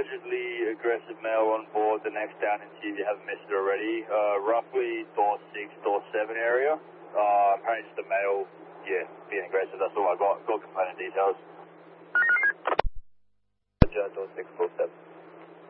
allegedly aggressive male on board the next down and see if you haven't missed it already. Roughly door 6, door 7 area. Apparently just a male, being aggressive. That's all I got. Got component details. Door 6, door 7.